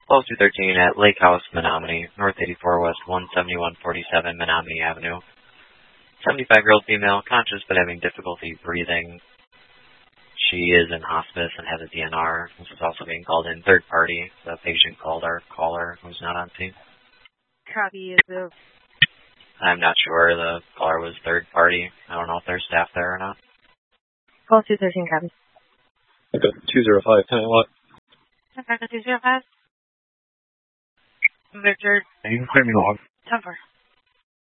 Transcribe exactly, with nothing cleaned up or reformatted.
Call two thirteen at Lake House, Menominee, North eighty-four West one seventy-one forty-seven, Menominee Avenue. seventy-five-year-old female, conscious but having difficulty breathing. She is in hospice and has a D N R. This is also being called in third party. The patient called our caller who's not on scene. Copy. Is the... I'm not sure. The caller was third party. I don't know if there's staff there or not. Call two thirteen, copy. Okay, two zero five, ten what? two zero five. Victor. You can clear me log. ten four.